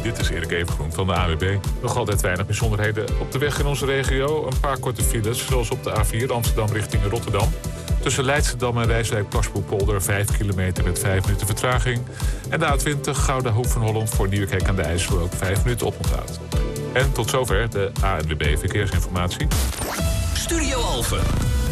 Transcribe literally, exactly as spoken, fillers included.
dit is Erik Evengroen van de A W B. Nog altijd weinig bijzonderheden op de weg in onze regio. Een paar korte files, zoals op de A vier Amsterdam richting Rotterdam. Tussen Leidschendam en Rijswijk-Plasboepolder vijf kilometer met vijf minuten vertraging. En de A twintig Gouda Hoek van Holland voor Nieuwekerk aan de IJssel ook vijf minuten oponthoud. En tot zover de A N W B Verkeersinformatie. Studio Alphen.